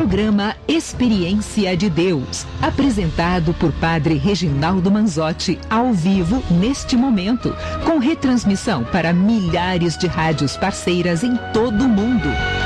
Programa Experiência de Deus, apresentado por Padre Reginaldo Manzotti, ao vivo neste momento, com retransmissão para milhares de rádios parceiras em todo o mundo.